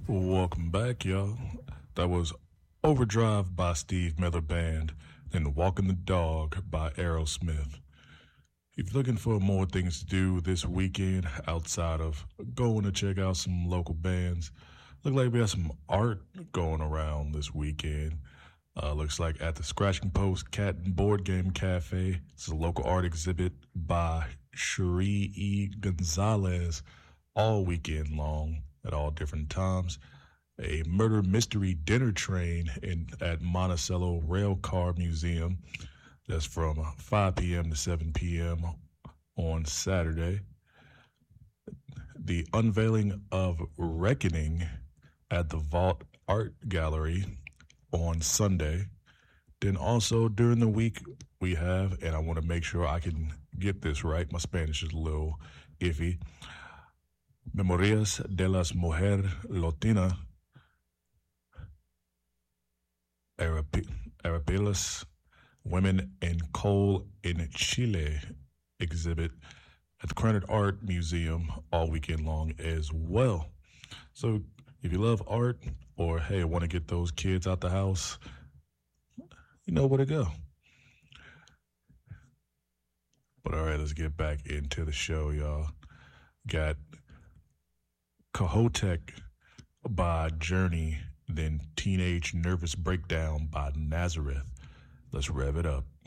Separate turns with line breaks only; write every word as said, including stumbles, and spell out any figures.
Welcome back, y'all. That was Overdrive by Steve Miller Band, then Walking the Dog by Aerosmith. If you're looking for more things to do this weekend outside of going to check out some local bands, look like we have some art going around this weekend. Uh, looks like at the Scratching Post Cat and Board Game Cafe, it's a local art exhibit by Cherie E. Gonzalez all weekend long at all different times. A murder mystery dinner train in at Monticello Rail Car Museum. That's from five p.m. to seven p.m. on Saturday. The unveiling of Reckoning at the Vault Art Gallery on Sunday. Then also during the week we have, and I want to make sure I can get this right, my Spanish is a little iffy, Memorias de las Mujeres Latinas, Arapilas, Women in Coal in Chile exhibit at the Granite Art Museum all weekend long as well. So if you love art or, hey, want to get those kids out the house, you know where to go. But all right, let's get back into the show, y'all. Got Kohoutek by Journey, then Teenage Nervous Breakdown by Nazareth. Let's rev it up.